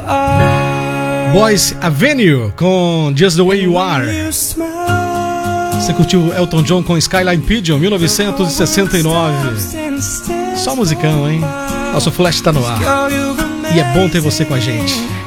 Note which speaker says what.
Speaker 1: Boys Avenue com Just the Way You Are. Você curtiu Elton John com Skyline Pigeon, 1969. Só musicão, hein? Nosso flash tá no ar. E é bom ter você com a gente.